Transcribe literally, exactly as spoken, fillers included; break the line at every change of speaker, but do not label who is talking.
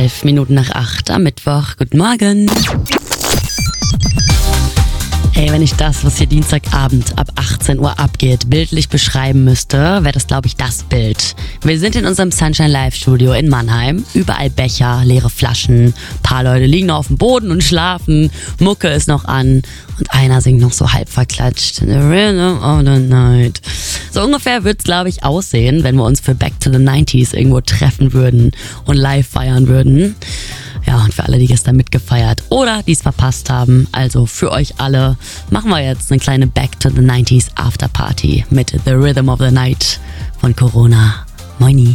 Elf Minuten nach acht am Mittwoch. Guten Morgen. Ey, wenn ich das, was hier Dienstagabend ab achtzehn Uhr abgeht, bildlich beschreiben müsste, wäre das, glaube ich, das Bild. Wir sind in unserem Sunshine Live Studio in Mannheim. Überall Becher, leere Flaschen. Ein paar Leute liegen noch auf dem Boden und schlafen. Mucke ist noch an. Und einer singt noch so halb verklatscht. The Rhythm of the Night. So ungefähr wird's, glaube ich, aussehen, wenn wir uns für Back to the nineties irgendwo treffen würden und live feiern würden. Ja, und für alle, die gestern mitgefeiert oder die es verpasst haben, also für euch alle, machen wir jetzt eine kleine Back to the nineties Afterparty mit The Rhythm of the Night von Corona. Moini.